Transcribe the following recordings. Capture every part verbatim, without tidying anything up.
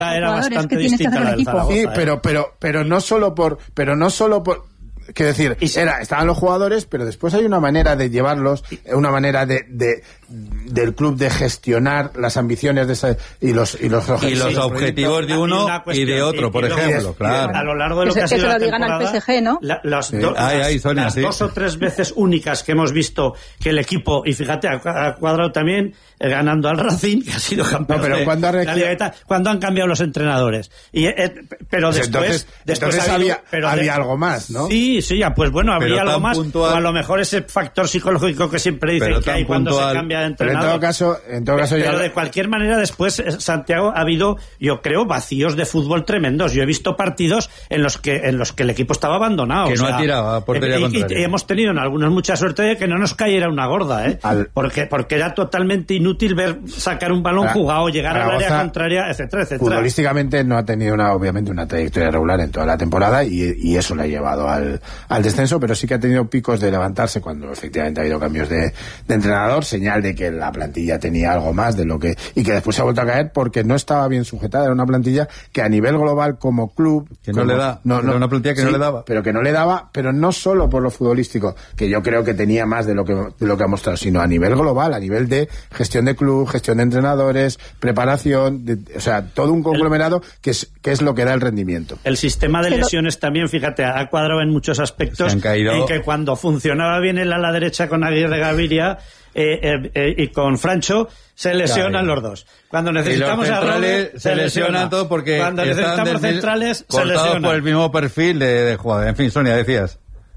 era bastante distinta a la del Zaragoza. Sí, pero, pero, pero no solo por, pero no solo por, quiero decir, era, estaban los jugadores, pero después hay una manera de llevarlos, una manera de, de del club de gestionar las ambiciones de ese, y los y los objetivos, y los objetivos de uno y de otro, por y, ejemplo, y, claro. A lo largo de lo que, que ha sido se la lo digan al P S G, ¿no? La, las, sí. do, ay, las, ay, Sonia, las sí. dos o tres veces únicas que hemos visto que el equipo, y fíjate, ha, ha cuadrado también eh, ganando al Racing, que ha sido campeón. No, pero de, cuando, ha requiere... cuando han cambiado los entrenadores. Y, eh, pero pues después, entonces, después entonces había, había, pero había de, algo más, ¿no? Sí, sí, ya, pues bueno, habría algo más. Puntual, o a lo mejor ese factor psicológico que siempre dicen que hay cuando puntual, se cambia de entrenador. Pero en todo caso, en todo caso pero ya... de cualquier manera, después, Santiago, ha habido, yo creo, vacíos de fútbol tremendos. Yo he visto partidos en los que en los que el equipo estaba abandonado. Que o no sea, ha tirado a portería y, contraria. Y, y hemos tenido en algunos mucha suerte de que no nos cayera una gorda, ¿eh? Al... Porque, porque era totalmente inútil ver sacar un balón a, jugado, llegar al área contraria, etcétera, etcétera. Futbolísticamente no ha tenido una, obviamente, una trayectoria regular en toda la temporada y, y eso le ha llevado al, al descenso, pero sí que ha tenido picos de levantarse cuando efectivamente ha habido cambios de, de entrenador, señal de que la plantilla tenía algo más de lo que, y que después se ha vuelto a caer porque no estaba bien sujetada. Era una plantilla que a nivel global como club que no como, le da, no, no, era una plantilla que sí, no le daba, pero que no le daba, pero no solo por lo futbolístico, que yo creo que tenía más de lo que de lo que ha mostrado, sino a nivel global, a nivel de gestión de club, gestión de entrenadores, preparación, de, o sea, todo un conglomerado que es que es lo que da el rendimiento. El sistema de pero, lesiones también, fíjate, ha cuadrado en muchos aspectos, en que cuando funcionaba bien el ala derecha con Aguirre Gaviria Eh, eh, eh, y con Francho se lesionan claro. los dos. Cuando necesitamos a Rodri, se lesionan todo porque cuando necesitamos centrales se lesionan por el mismo perfil de, de jugador. En fin, Sonia, decías.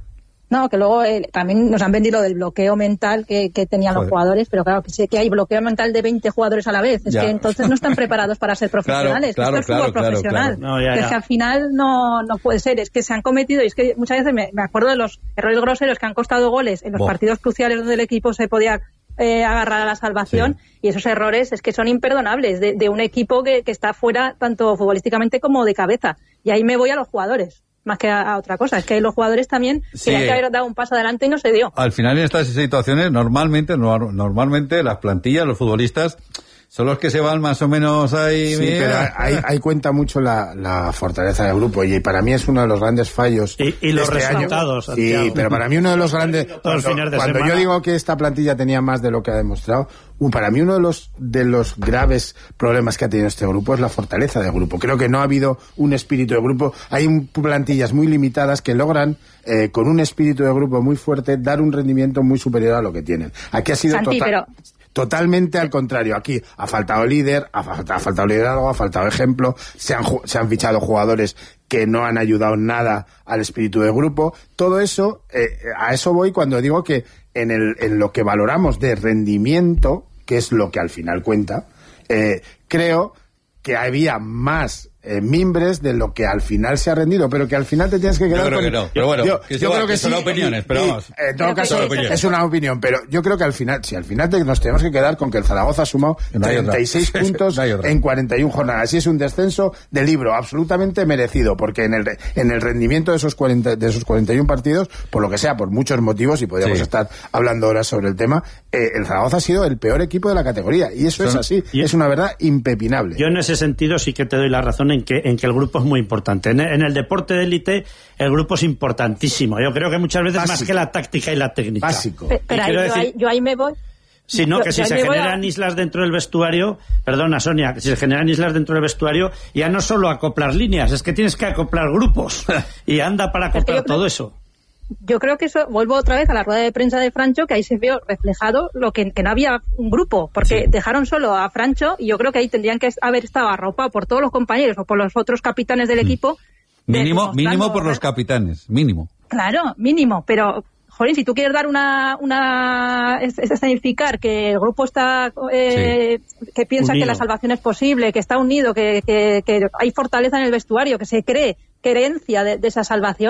No, que luego eh, también nos han vendido del bloqueo mental que, que tenían Joder. los jugadores, pero claro, que sé que hay bloqueo mental de veinte jugadores a la vez. Es ya. que entonces no están preparados para ser profesionales. Claro, claro, Esto es fútbol claro, profesional. Claro, claro. No, ya, ya. Es que al final no, no puede ser. Es que se han cometido, y es que muchas veces me, me acuerdo de los errores groseros que han costado goles en los Boh. partidos cruciales donde el equipo se podía Eh, agarrar a la salvación, sí. y esos errores es que son imperdonables de, de un equipo que, que está fuera tanto futbolísticamente como de cabeza, y ahí me voy a los jugadores más que a, a otra cosa, es que los jugadores también sí. tenían que haber dado un paso adelante y no se dio. Al final en estas situaciones normalmente normalmente las plantillas, los futbolistas son los que se van más o menos ahí. Sí, mira. Pero ahí, ahí cuenta mucho la, la fortaleza del grupo, y para mí es uno de los grandes fallos. Y, y los este resultados. Año. Sí, pero para mí uno de los grandes. Cuando, cuando yo digo que esta plantilla tenía más de lo que ha demostrado, uh, para mí uno de los de los graves problemas que ha tenido este grupo es la fortaleza del grupo. Creo que no ha habido un espíritu de grupo. Hay un, plantillas muy limitadas que logran, eh, con un espíritu de grupo muy fuerte, dar un rendimiento muy superior a lo que tienen. Aquí ha sido Santi, total. Pero... Totalmente al contrario. Aquí ha faltado líder, ha faltado, ha faltado liderazgo, ha faltado ejemplo, se han, se han fichado jugadores que no han ayudado nada al espíritu del grupo. Todo eso, eh, a eso voy cuando digo que en, el, en lo que valoramos de rendimiento, que es lo que al final cuenta, eh, creo que había más eh, mimbres de lo que al final se ha rendido, pero que al final te tienes que quedar yo creo con... que no, pero bueno, yo, que yo creo que, que son sí, opiniones, pero y, vamos. Y, en todo pero caso, es, es una opinión, pero yo creo que al final, si al final te, nos tenemos que quedar con que el Zaragoza ha sumado no treinta y seis puntos no en cuarenta y una jornadas, y es un descenso de libro absolutamente merecido, porque en el en el rendimiento de esos cuarenta de esos cuarenta y uno partidos, por lo que sea, por muchos motivos, y podríamos sí. estar hablando ahora sobre el tema, eh, el Zaragoza ha sido el peor equipo de la categoría, y eso son, es así, yo, es una verdad impepinable. Yo en ese sentido sí que te doy la razón en que en que el grupo es muy importante. En, en el deporte de élite el grupo es importantísimo. Yo creo que muchas veces Básico. más que la táctica y la técnica. Básico. Pero, pero ahí, yo, decir, ahí, yo ahí me voy. Sí, no, que si se generan a... islas dentro del vestuario, perdona Sonia, que si se generan islas dentro del vestuario, ya no solo acoplar líneas, es que tienes que acoplar grupos. Y anda para acoplar todo creo... eso. Yo creo que eso, vuelvo otra vez a la rueda de prensa de Francho, que ahí se vio reflejado lo que, que no había un grupo, porque sí. dejaron solo a Francho, y yo creo que ahí tendrían que haber estado arropados por todos los compañeros o por los otros capitanes del equipo. Mínimo, mínimo por los capitanes, mínimo. Claro, mínimo, pero, joder, si tú quieres dar una, una, es, es significar que el grupo está, eh, sí. que piensa unido. Que la salvación es posible, que está unido, que, que, que hay fortaleza en el vestuario, que se cree creencia de, de esa salvación, tú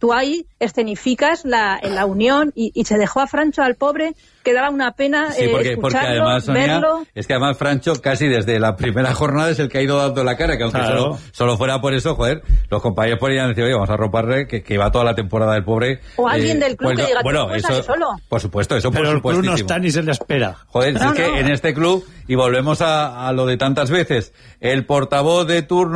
tú ahí escenificas la, la unión y, y se dejó a Francho, al pobre, que daba una pena sí, porque, eh, escucharlo, porque además, Sonia, verlo. Es que además Francho casi desde la primera jornada es el que ha ido dando la cara, que aunque claro. solo, solo fuera por eso, joder, los compañeros podrían decir, oye, vamos a roparle, que, que va toda la temporada del pobre. O alguien eh, del club pues, que diga, bueno, tú eso, solo. Por supuesto, eso Pero por el club no está ni se le espera. Joder, no, es no. que en este club, y volvemos a, a lo de tantas veces, el portavoz de turno